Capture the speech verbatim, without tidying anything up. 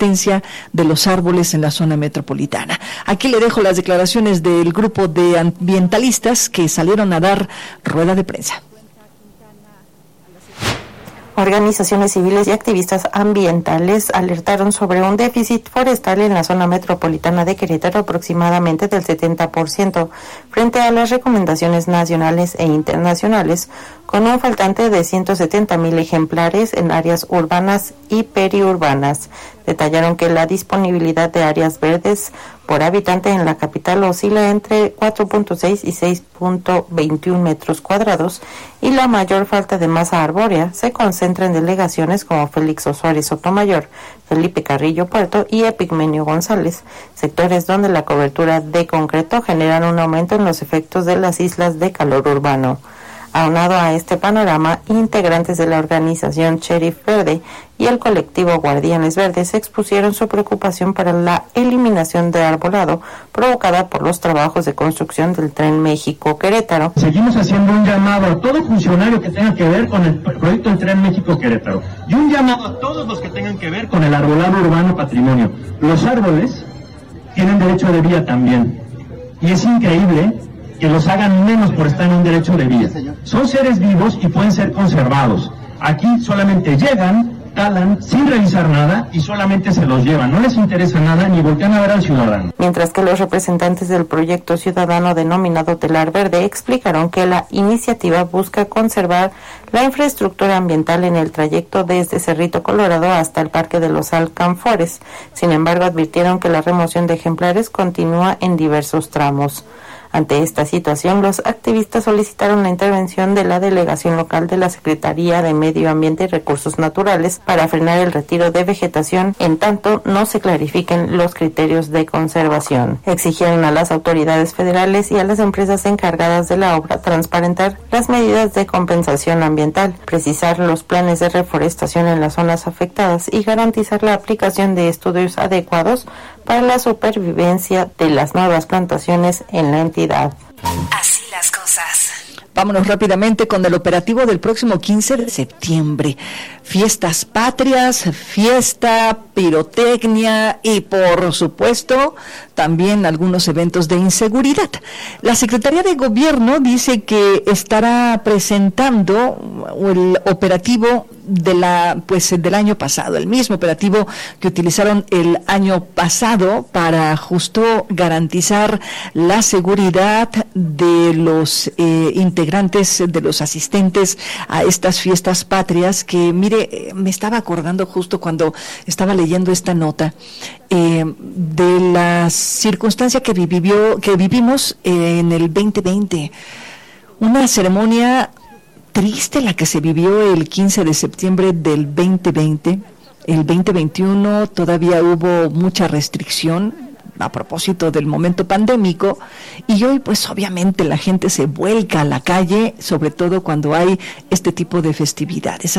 resistencia de los árboles en la zona metropolitana. Aquí le dejo las declaraciones del grupo de ambientalistas que salieron a dar rueda de prensa. Organizaciones civiles y activistas ambientales alertaron sobre un déficit forestal en la zona metropolitana de Querétaro aproximadamente del setenta por ciento, frente a las recomendaciones nacionales e internacionales, con un faltante de ciento setenta mil ejemplares en áreas urbanas y periurbanas. Detallaron que la disponibilidad de áreas verdes por habitante en la capital oscila entre cuatro punto seis y seis punto veintiuno metros cuadrados, y la mayor falta de masa arbórea se concentra en delegaciones como Félix Osorio Sotomayor, Felipe Carrillo Puerto y Epigmenio González, sectores donde la cobertura de concreto genera un aumento en los efectos de las islas de calor urbano. Aunado a este panorama, integrantes de la organización Sheriff Verde y el colectivo Guardianes Verdes expusieron su preocupación para la eliminación de arbolado provocada por los trabajos de construcción del Tren México-Querétaro. Seguimos haciendo un llamado a todo funcionario que tenga que ver con el proyecto del Tren México-Querétaro y un llamado a todos los que tengan que ver con el arbolado urbano patrimonio. Los árboles tienen derecho de vía también, y es increíble que los hagan menos por estar en un derecho de vía. Son seres vivos y pueden ser conservados. Aquí solamente llegan, talan, sin revisar nada y solamente se los llevan. No les interesa nada ni voltean a ver al ciudadano. Mientras que los representantes del proyecto ciudadano denominado Telar Verde explicaron que la iniciativa busca conservar la infraestructura ambiental en el trayecto desde Cerrito Colorado hasta el Parque de los Alcanfores. Sin embargo, advirtieron que la remoción de ejemplares continúa en diversos tramos. Ante esta situación, los activistas solicitaron la intervención de la delegación local de la Secretaría de Medio Ambiente y Recursos Naturales para frenar el retiro de vegetación, en tanto no se clarifiquen los criterios de conservación. Exigieron a las autoridades federales y a las empresas encargadas de la obra transparentar las medidas de compensación ambiental, precisar los planes de reforestación en las zonas afectadas y garantizar la aplicación de estudios adecuados para la supervivencia de las nuevas plantaciones en la entidad. Así las cosas. Vámonos rápidamente con el operativo del próximo quince de septiembre. Fiestas patrias, fiesta, pirotecnia y, por supuesto, también algunos eventos de inseguridad. La Secretaría de Gobierno dice que estará presentando el operativo de la pues del año pasado, el mismo operativo que utilizaron el año pasado para justo garantizar la seguridad de los eh, integrantes, de los asistentes a estas fiestas patrias, que mire, me estaba acordando justo cuando estaba leyendo esta nota eh, de la circunstancia que vivió, que vivimos en el veinte veinte, una ceremonia triste la que se vivió el quince de septiembre del veinte veinte. El veinte veintiuno todavía hubo mucha restricción a propósito del momento pandémico, y hoy pues obviamente la gente se vuelca a la calle, sobre todo cuando hay este tipo de festividades.